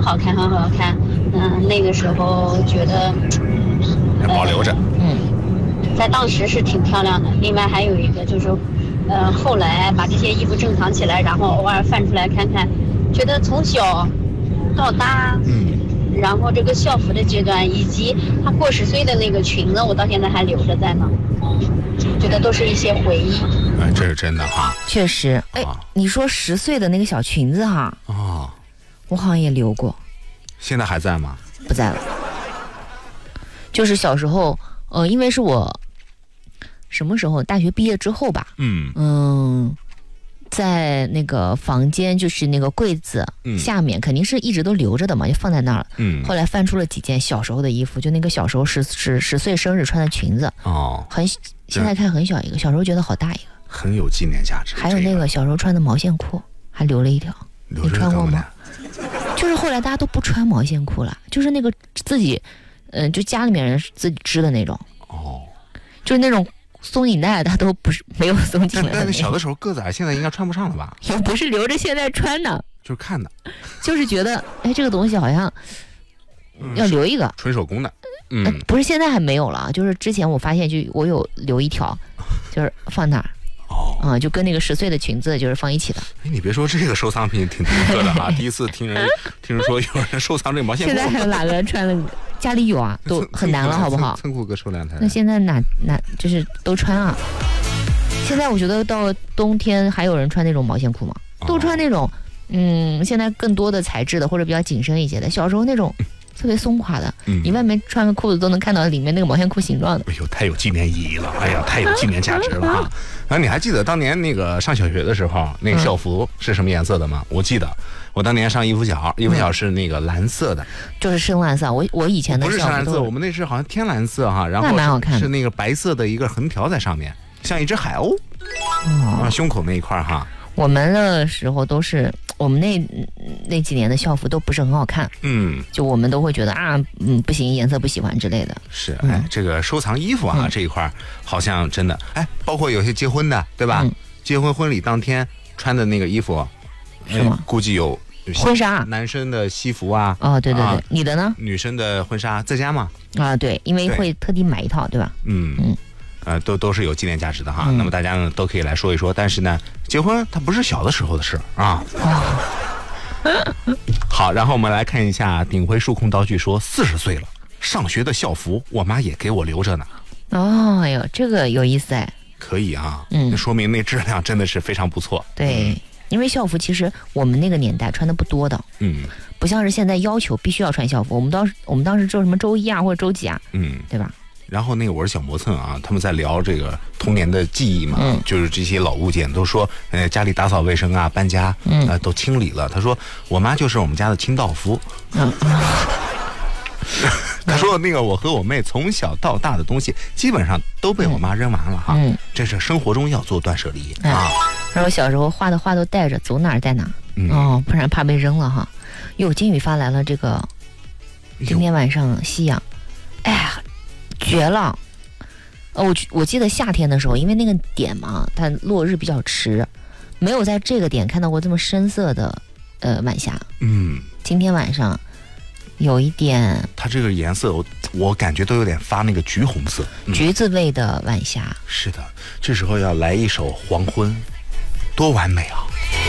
好看，很好看。那个时候觉得保留着。 在当时是挺漂亮的。另外还有一个就是，后来把这些衣服珍藏起来，然后偶尔翻出来看看，觉得从小到大，然后这个校服的阶段，以及他过10岁的那个裙子，我到现在还留着在呢，觉得都是一些回忆。 这是真的哈， 确实。你说10岁的那个小裙子哈，我好像也留过。 现在还在吗？ 不在了。就是小时候，因为是我什么时候大学毕业之后吧，在那个房间，就是那个柜子下面，肯定是一直都留着的嘛，就放在那儿了。后来翻出了几件小时候的衣服，就那个小时候10岁生日穿的裙子，现在看很小一个，小时候觉得好大一个， 很有纪念价值。 还有那个小时候穿的毛线裤，还留了一条，你穿过吗？就是后来大家都不穿毛线裤了，就是那个自己，就家里面人自己织的那种，就是那种松紧带，它都不是没有松紧的。 但小的时候个子矮，现在应该穿不上了吧？ 也不是留着现在穿的， 就是看的， 就是觉得这个东西好像要留一个， 纯手工的。 不是现在还没有了，就是之前我发现我有留一条，就是放那儿。就跟那个10岁的裙子就是放一起的。 你别说，这个收藏品挺独特的哈，第一次听人说有人收藏这个毛线裤。 现在还有哪个人穿了？家里有啊，都很难了，好不好？ 蹭裤哥收2台。 那现在哪就是都穿啊？现在我觉得到冬天还有人穿那种毛线裤吗？都穿那种现在更多的材质的或者比较紧身一些的。小时候那种特别松垮的，你外面穿个裤子都能看到里面那个毛线裤形状的。 太有纪念意义了！太有纪念价值了啊！然后你还记得当年那个上小学的时候，那个校服是什么颜色的吗？我记得，我当年上衣服小是那个蓝色的， 就是深蓝色。我以前的不是深蓝色，我们那是好像天蓝色哈，然后蛮好看的， 是那个白色的一个横条在上面，像一只海鸥，胸口那一块哈。 我们的时候都是我们那几年的校服都不是很好看，就我们都会觉得不行，颜色不喜欢之类的。 是，这个收藏衣服这一块好像真的，包括有些结婚的，对吧？结婚婚礼当天穿的那个衣服， 是吗？ 估计有婚纱， 男生的西服啊。 对，你的呢？ 女生的婚纱在家吗？ 对，因为会特地买一套，对吧？ 都是有纪念价值的哈。那么大家呢都可以来说一说，但是呢，结婚它不是小的时候的事啊。好，然后我们来看一下顶回数控刀具说40岁了，上学的校服我妈也给我留着呢。 这个有意思哎。 可以啊，说明那质量真的是非常不错。 对，因为校服其实我们那个年代穿的不多的，不像是现在要求必须要穿校服。我们当时只有什么周一或者周几对吧？ 然后那个我是小磨蹭啊，他们在聊这个童年的记忆嘛，就是这些老物件都说，家里打扫卫生啊，搬家，都清理了。他说我妈就是我们家的清道夫。他说那个我和我妹从小到大的东西基本上都被我妈扔完了哈，这是生活中要做断舍离啊。 然后小时候画的画都带着，走哪儿带哪儿，不然怕被扔了哈。金宇发来了这个，今天晚上夕阳，绝了！我记得夏天的时候，因为那个点嘛，它落日比较迟，没有在这个点看到过这么深色的晚霞。今天晚上有一点， 它这个颜色我感觉都有点发那个橘红色， 橘子味的晚霞。 是的，这时候要来一首《黄昏》，多完美啊！